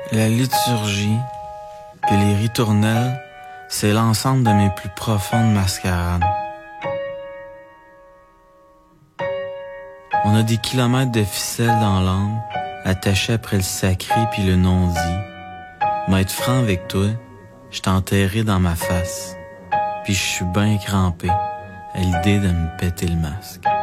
La liturgie, puis les ritournelles, c'est l'ensemble de mes plus profondes mascarades. On a des kilomètres de ficelles dans l'âme, attachées après le sacré puis le non-dit. M'être franc avec toi, je t'ai enterré dans ma face, puis je suis ben crampé à l'idée de me péter le masque.